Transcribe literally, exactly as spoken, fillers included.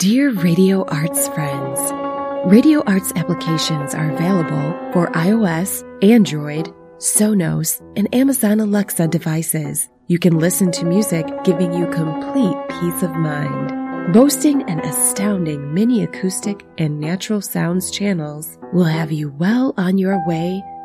Dear Radio Arts friends, Radio Arts applications are available for iOS, Android, Sonos, and Amazon Alexa devices. You can listen to music giving you complete peace of mind. Boasting an astounding mini acoustic and natural sounds channels will have you well on your way